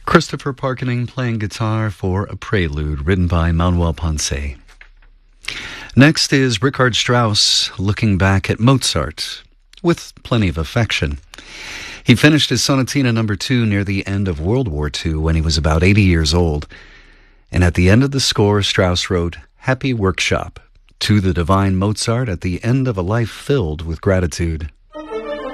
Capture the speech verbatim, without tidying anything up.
Christopher Parkening playing guitar for a prelude written by Manuel Ponce. Next is Richard Strauss looking back at Mozart with plenty of affection. He finished his Sonatina number two near the end of World War Two when he was about eighty years old. And at the end of the score, Strauss wrote, "Happy Workshop, to the divine Mozart at the end of a life filled with gratitude."